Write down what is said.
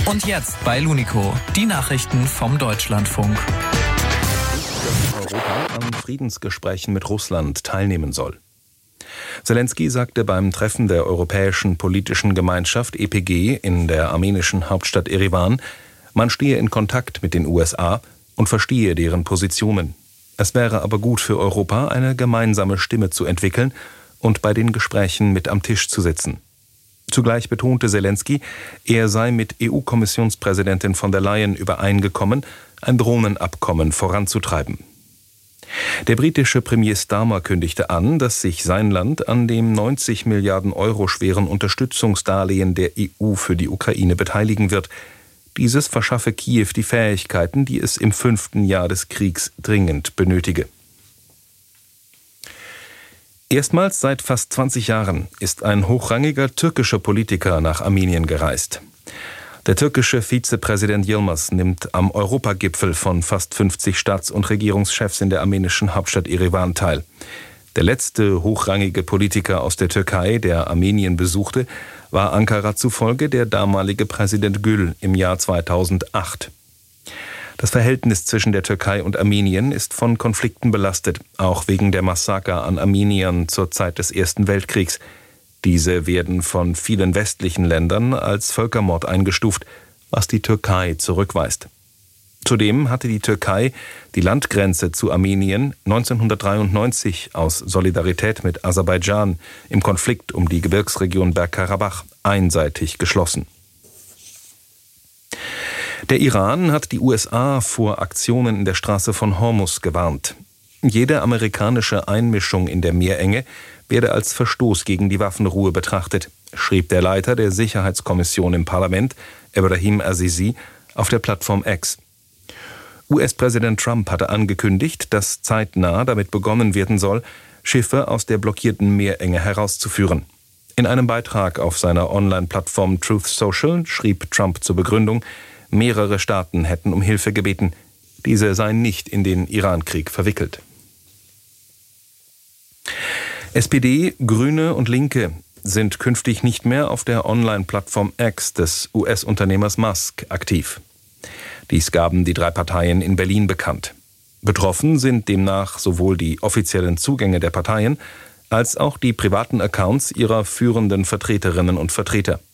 Und jetzt bei Lunico, die Nachrichten vom Deutschlandfunk. Dass Europa an Friedensgesprächen mit Russland teilnehmen soll. Selenskyj sagte beim Treffen der Europäischen Politischen Gemeinschaft EPG in der armenischen Hauptstadt Erivan, man stehe in Kontakt mit den USA und verstehe deren Positionen. Es wäre aber gut für Europa, eine gemeinsame Stimme zu entwickeln und bei den Gesprächen mit am Tisch zu sitzen. Zugleich betonte Selenskyj, er sei mit EU-Kommissionspräsidentin von der Leyen übereingekommen, ein Drohnenabkommen voranzutreiben. Der britische Premier Starmer kündigte an, dass sich sein Land an dem 90 Milliarden Euro schweren Unterstützungsdarlehen der EU für die Ukraine beteiligen wird. Dieses verschaffe Kiew die Fähigkeiten, die es im 5. Jahr des Kriegs dringend benötige. Erstmals seit fast 20 Jahren ist ein hochrangiger türkischer Politiker nach Armenien gereist. Der türkische Vizepräsident Yilmaz nimmt am Europagipfel von fast 50 Staats- und Regierungschefs in der armenischen Hauptstadt Erivan teil. Der letzte hochrangige Politiker aus der Türkei, der Armenien besuchte, war Ankara zufolge der damalige Präsident Gül im Jahr 2008. Das Verhältnis zwischen der Türkei und Armenien ist von Konflikten belastet, auch wegen der Massaker an Armeniern zur Zeit des Ersten Weltkriegs. Diese werden von vielen westlichen Ländern als Völkermord eingestuft, was die Türkei zurückweist. Zudem hatte die Türkei die Landgrenze zu Armenien 1993 aus Solidarität mit Aserbaidschan im Konflikt um die Gebirgsregion Bergkarabach einseitig geschlossen. Der Iran hat die USA vor Aktionen in der Straße von Hormuz gewarnt. Jede amerikanische Einmischung in der Meerenge werde als Verstoß gegen die Waffenruhe betrachtet, schrieb der Leiter der Sicherheitskommission im Parlament, Ebrahim Azizi, auf der Plattform X. US-Präsident Trump hatte angekündigt, dass zeitnah damit begonnen werden soll, Schiffe aus der blockierten Meerenge herauszuführen. In einem Beitrag auf seiner Online-Plattform Truth Social schrieb Trump zur Begründung, mehrere Staaten hätten um Hilfe gebeten. Diese seien nicht in den Irankrieg verwickelt. SPD, Grüne und Linke sind künftig nicht mehr auf der Online-Plattform X des US-Unternehmers Musk aktiv. Dies gaben die 3 Parteien in Berlin bekannt. Betroffen sind demnach sowohl die offiziellen Zugänge der Parteien als auch die privaten Accounts ihrer führenden Vertreterinnen und Vertreter.